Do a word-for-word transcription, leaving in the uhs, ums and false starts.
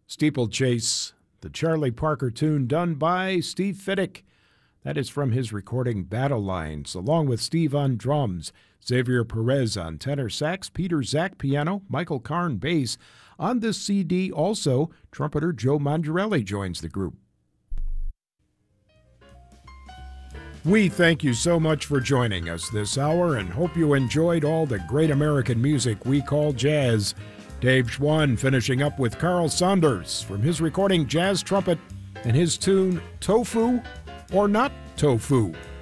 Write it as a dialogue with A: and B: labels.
A: Steeplechase, the Charlie Parker tune done by Steve Fiddick. That is from his recording Battle Lines, along with Steve on drums, Xavier Perez on tenor sax, Peter Zach piano, Michael Karn bass. On this C D also, trumpeter Joe Mangiarelli joins the group. We thank you so much for joining us this hour and hope you enjoyed all the great American music we call jazz. Dave Schwann finishing up with Carl Saunders from his recording Jazz Trumpet and his tune Tofu or Not Tofu.